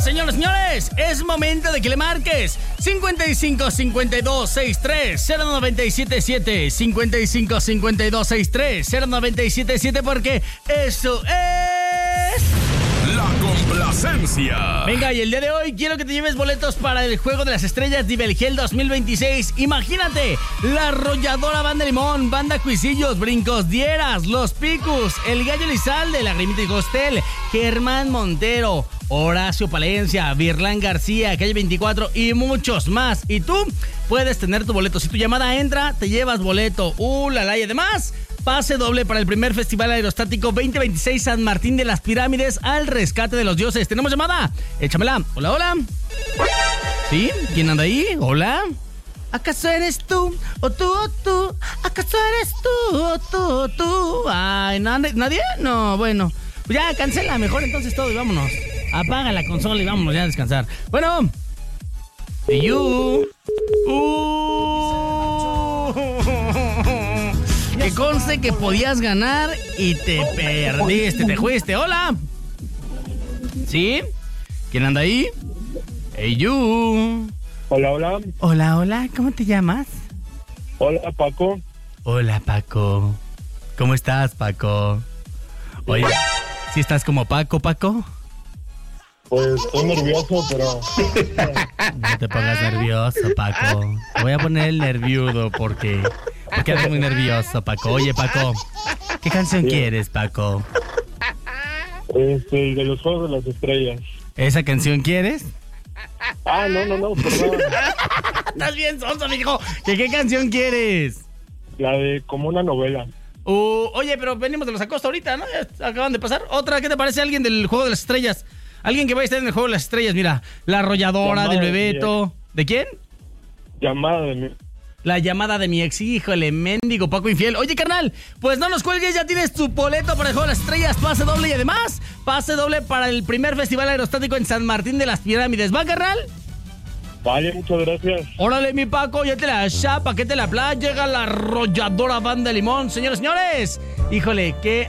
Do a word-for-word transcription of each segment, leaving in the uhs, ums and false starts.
señores, señores, es momento de que le marques cincuenta y cinco cincuenta y dos sesenta y tres cero noventa y siete siete, cincuenta y cinco cincuenta y dos sesenta y tres cero noventa y siete siete, porque eso es... La complacencia. Venga, y el día de hoy quiero que te lleves boletos para el Juego de las Estrellas de Belgel dos mil veintiséis. Imagínate, la Arrolladora Banda Limón, Banda Cuisillos, Brincos Dieras, Los Picus, El Gallo Lizalde, Lagrimita y Costel, Germán Montero, Horacio Palencia, Virlán García, Calle veinticuatro y muchos más. Y tú puedes tener tu boleto. Si tu llamada entra, te llevas boleto. Uh, la la, y además... Pase doble para el primer Festival Aerostático veinte veintiséis San Martín de las Pirámides al rescate de los dioses. ¿Tenemos llamada? Échamela. Hola, hola. ¿Sí? ¿Quién anda ahí? Hola. ¿Acaso eres tú? ¿O tú? ¿O tú? ¿Acaso eres tú? ¿O tú? ¿O tú? Ay, ¿nadie? No, bueno. Pues ya, cancela mejor entonces todo y vámonos. Apaga la consola y vámonos ya a descansar. Bueno. You. Uh. Que conste que podías ganar y te perdiste, te fuiste. ¡Hola! ¿Sí? ¿Quién anda ahí? Hey, you. Hola, hola. Hola, hola. ¿Cómo te llamas? Hola, Paco. Hola, Paco. ¿Cómo estás, Paco? Oye, ¿sí estás como Paco, Paco? Pues estoy nervioso, pero... No te pongas nervioso, Paco. Te voy a poner el nerviudo porque... Porque eres muy nervioso, Paco. Oye, Paco, ¿qué canción sí. quieres, Paco? Este, de los Juegos de las Estrellas. ¿Esa canción quieres? Ah, no, no, no, perdón. Estás bien sonso, mijo. ¿Qué, ¿Qué canción quieres? La de Como una novela. Uh, oye, pero venimos de los Acosta ahorita, ¿no? Ya acaban de pasar. Otra, ¿qué te parece alguien del Juego de las Estrellas? Alguien que vaya a estar en el Juego de las Estrellas, mira. La Arrolladora, Llamada del Bebeto. ¿De, ¿De quién? Llamada de mi... La llamada de mi ex, híjole, mendigo Paco infiel. Oye, carnal, pues no nos cuelgues, ya tienes tu boleto para el Juego de las Estrellas, pase doble y además, pase doble para el primer Festival Aerostático en San Martín de las Pirámides. ¿Va, carnal? Vale, muchas gracias. Órale, mi Paco, ya te la chapa, que te la playa, llega la Arrolladora Banda Limón. Señores, señores, híjole, qué...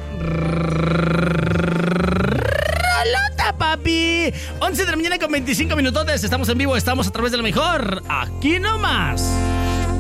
¡Rolota, papi! once de la mañana con veinticinco minutotes, estamos en vivo, estamos a través de la mejor, aquí nomás.